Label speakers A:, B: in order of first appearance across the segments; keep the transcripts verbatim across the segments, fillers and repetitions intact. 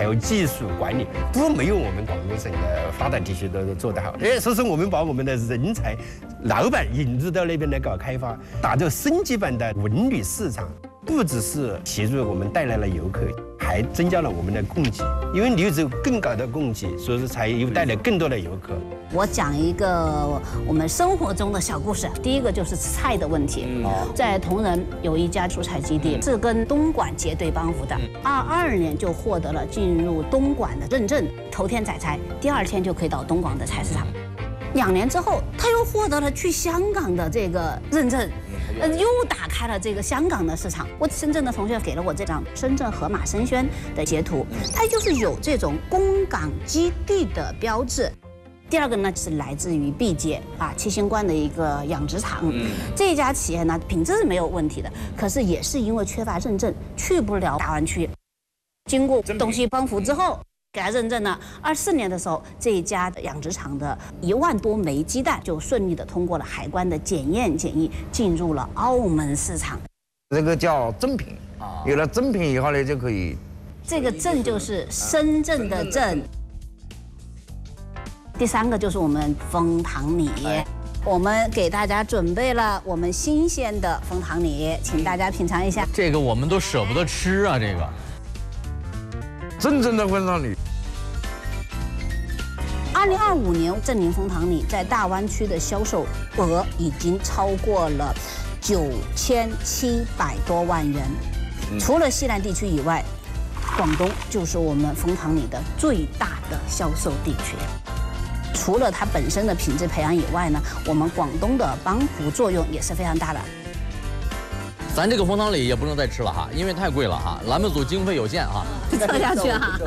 A: 有技术管理，都没有我们广东省的发达地区的做得好。哎，所以说我们把我们的人才、老板引入到那边来搞开发，打造升级版的文旅市场。不只是协助我们带来了游客，还增加了我们的供给。因为你有只有更高的供给，所以说才有带来更多的游客。
B: 我讲一个我们生活中的小故事。第一个就是吃菜的问题。嗯、在铜仁有一家蔬菜基地，是跟东莞结对帮扶的。二二年就获得了进入东莞的认证，头天宰菜，第二天就可以到东莞的菜市场。两年之后，他又获得了去香港的这个认证。呃，又打开了这个香港的市场。我深圳的同学给了我这张深圳盒马生鲜的截图，它就是有这种供港基地的标志。第二个呢是来自于毕节啊七星观的一个养殖场，这家企业呢品质是没有问题的，可是也是因为缺乏认证，去不了大湾区。经过东西帮扶之后，给他认证了。二四年的时候，这一家的养殖场的一万多枚鸡蛋就顺利的通过了海关的检验检疫，进入了澳门市场。
C: 这个叫正品，有了正品以后呢，就可以。
B: 这个正就是深圳的正。第三个就是我们枫糖米。我们给大家准备了我们新鲜的枫糖米，请大家品尝一下。
D: 这个我们都舍不得吃啊，这个。
C: 真正的枫糖米。
B: 二零二五年，正宁枫糖米在大湾区的销售额已经超过了九千七百多万元。除了西南地区以外，广东就是我们枫糖米的最大的销售地区。除了它本身的品质培养以外呢，我们广东的帮扶作用也是非常大的。
D: 咱这个枫糖米也不能再吃了哈，因为太贵了哈，栏目组经费有限哈，
B: 撤下去哈。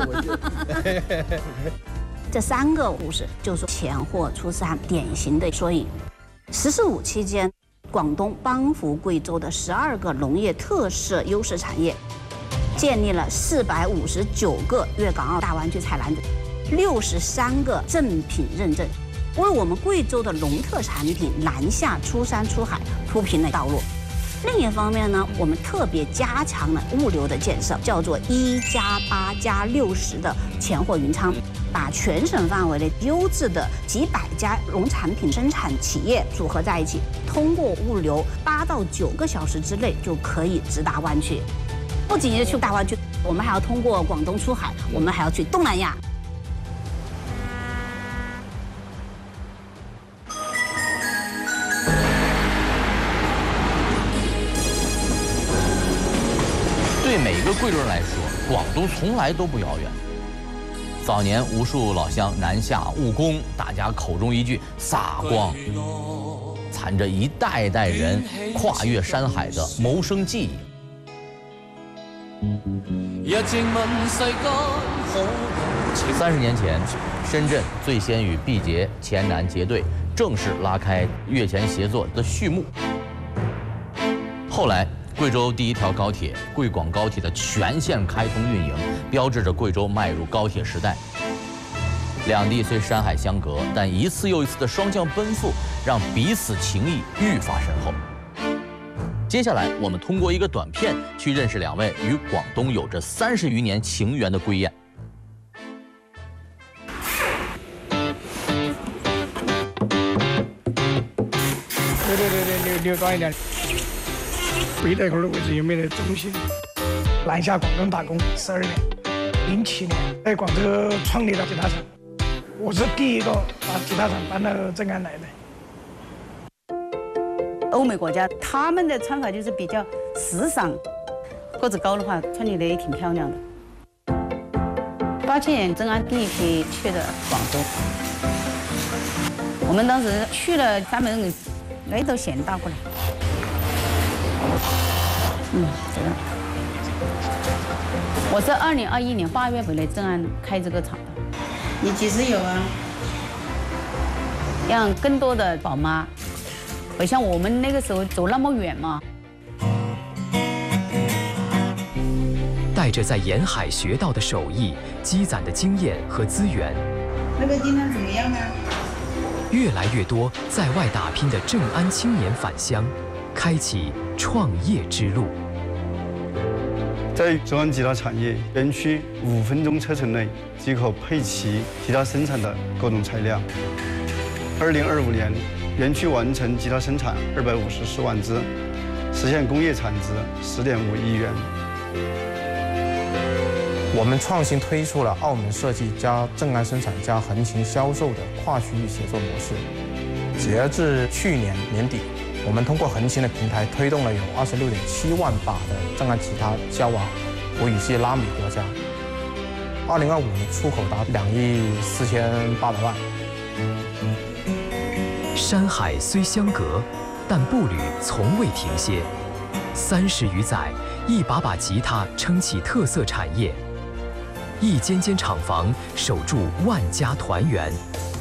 B: 这三个故事就是钱货出山典型的缩影。十四五期间，广东帮扶贵州的十二个农业特色优势产业，建立了四百五十九个粤港澳大湾区采篮子，六十三个正品认证，为我们贵州的农特产品南下出山出海铺平了道路。另一方面呢，我们特别加强了物流的建设，叫做一加八加六十的钱货云仓，把全省范围内优质的几百家农产品生产企业组合在一起，通过物流八到九个小时之内就可以直达湾区。不仅是去大湾区，我们还要通过广东出海，我们还要去东南亚。
D: 对每一个贵州人来说，广东从来都不遥远。早年无数老乡南下务工，大家口中一句撒光，缠着一代代人跨越山海的谋生记忆。三十年前，深圳最先与毕节、黔南结对，正式拉开粤黔协作的序幕。后来，贵州第一条高铁贵广高铁的全线开通运营，标志着贵州迈入高铁时代。两地虽山海相隔，但一次又一次的双向奔赴，让彼此情谊愈发深厚。接下来，我们通过一个短片去认识两位与广东有着三十余年情缘的归雁。
E: 对对对对，扭扭转一点。背在一块儿的位置有没得中心？南下广东打工十二年，零七年在广州创立了吉他厂，我是第一个把吉他厂搬到镇安来的。
F: 欧美国家他们的穿法就是比较时尚，个子高的话穿起来也挺漂亮的。八七年镇安第一批去的广州，我们当时去了三门人，那都嫌大过来。嗯，这个。我是二零二一年八月回来镇安开这个厂的。你几时有啊？让更多的宝妈，不像我们那个时候走那么远嘛。
G: 带着在沿海学到的手艺、积攒的经验和资源，
F: 那个今天怎么样啊？
G: 越来越多在外打拼的镇安青年返乡，开启创业之路。
H: 在中安吉他产业园区五分钟车程内即可配齐吉他生产的各种材料。二零二五年，园区完成吉他生产二百五十四万支，实现工业产值十点五亿元。
I: 我们创新推出了澳门设计加正安生产加横琴销售的跨区域协作模式。截至去年年底，我们通过横琴的平台推动了有二十六点七万把的正安吉他销往国语系拉美国家。二零二五年出口达两亿四千八百万。
G: 山海虽相隔，但步履从未停歇。三十余载，一把把吉他撑起特色产业，一间间厂房守住万家团圆。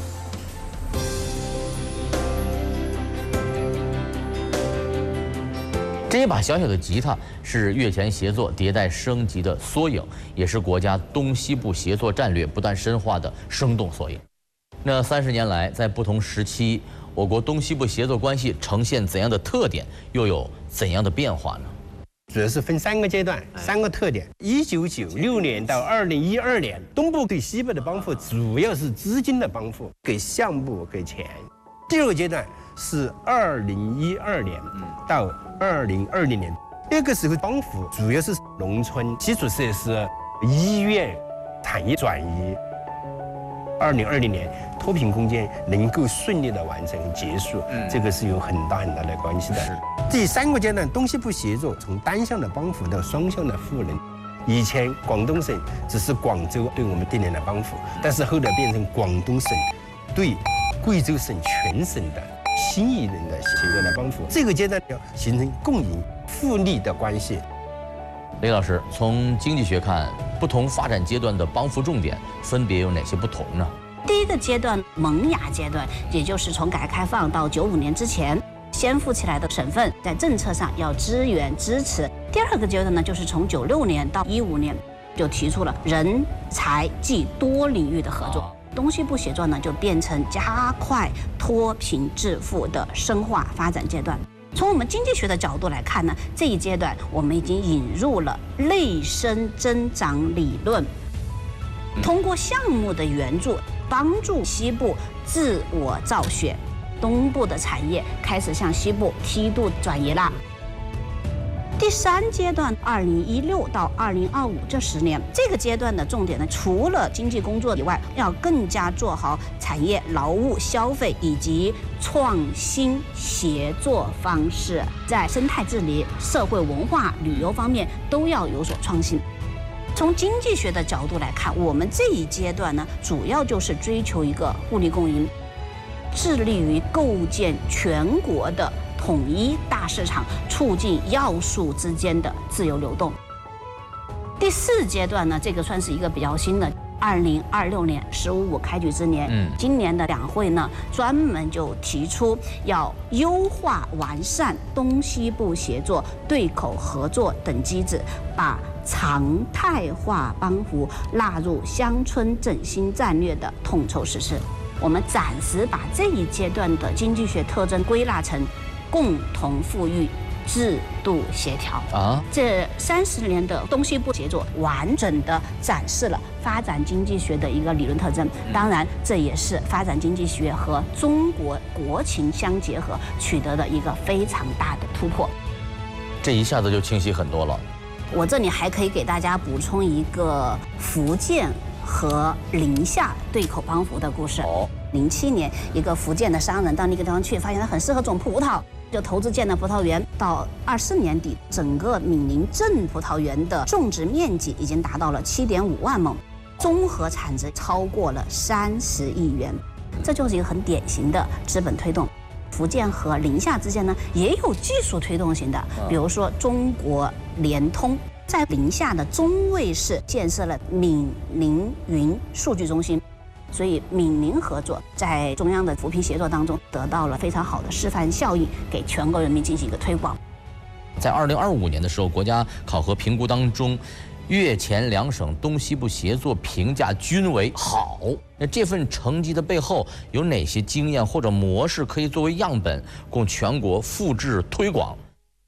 D: 这一把小小的吉他是乐前协作迭代升级的缩影，也是国家东西部协作战略不断深化的生动缩影。那三十年来，在不同时期，我国东西部协作关系呈现怎样的特点，又有怎样的变化呢？
A: 主要是分三个阶段，三个特点。一九九六年到二零一二年，东部对西部的帮扶主要是资金的帮扶，给项目给钱。第二个阶段是二零一二年到二零二零年，那个时候帮扶主要是农村基础设施、医院、产业转移。二零二零年脱贫攻坚能够顺利的完成结束，这个是有很大很大的关系的。第三个阶段，东西部协作从单向的帮扶到双向的赋能。以前广东省只是广州对我们定点的帮扶，但是后来变成广东省对贵州省全省的新一轮的协作的帮扶。这个阶段要形成共赢互利的关系。
D: 雷老师，从经济学看，不同发展阶段的帮扶重点分别有哪些不同呢？
B: 第一个阶段，萌芽阶段，也就是从改革开放到九五年之前，先富起来的省份在政策上要支援支持。第二个阶段呢，就是从九六年到一五年，就提出了人才技多领域的合作。东西部协作呢，就变成加快脱贫致富的深化发展阶段。从我们经济学的角度来看呢，这一阶段我们已经引入了内生增长理论，通过项目的援助，帮助西部自我造血，东部的产业开始向西部梯度转移啦。第三阶段，二零一六到二零二五这十年，这个阶段的重点呢，除了经济工作以外，要更加做好产业、劳务、消费以及创新协作方式，在生态治理、社会文化、旅游方面都要有所创新。从经济学的角度来看，我们这一阶段呢，主要就是追求一个互利共赢，致力于构建全国的统一大市场，促进要素之间的自由流动。第四阶段呢，这个算是一个比较新的，二零二六年“十五五”开局之年，嗯，今年的两会呢，专门就提出要优化完善东西部协作、对口合作等机制，把常态化帮扶纳入乡村振兴战略的统筹实施。我们暂时把这一阶段的经济学特征归纳成共同富裕、制度协调啊，这三十年的东西部协作完整的展示了发展经济学的一个理论特征。当然，这也是发展经济学和中国国情相结合取得的一个非常大的突破。
D: 这一下子就清晰很多了。
B: 我这里还可以给大家补充一个福建和宁夏对口帮扶的故事。哦，零七年，一个福建的商人到那个地方去，发现它很适合种葡萄，就投资建了葡萄园。到二四年底，整个闽宁镇葡萄园的种植面积已经达到了七点五万亩，综合产值超过了三十亿元。这就是一个很典型的资本推动。福建和宁夏之间呢，也有技术推动型的，比如说中国联通在宁夏的中卫市建设了闽宁云数据中心。所以闽宁合作在中央的扶贫协作当中得到了非常好的示范效应，给全国人民进行一个推广。
D: 在二零二五年的时候，国家考核评估当中，粤黔两省东西部协作评价均为好。那这份成绩的背后有哪些经验或者模式可以作为样本，供全国复制推广？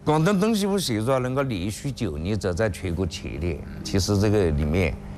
C: 广东灯西部协作能够连续九年走在全国前列，其实这个里面